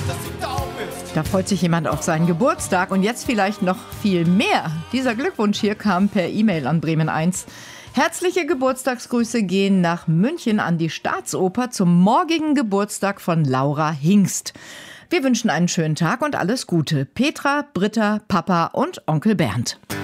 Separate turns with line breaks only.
Da freut sich jemand auf seinen Geburtstag und jetzt vielleicht noch viel mehr. Dieser Glückwunsch hier kam per E-Mail an Bremen 1. Herzliche Geburtstagsgrüße gehen nach München an die Staatsoper zum morgigen Geburtstag von Laura Hingst. Wir wünschen einen schönen Tag und alles Gute. Petra, Britta, Papa und Onkel Bernd.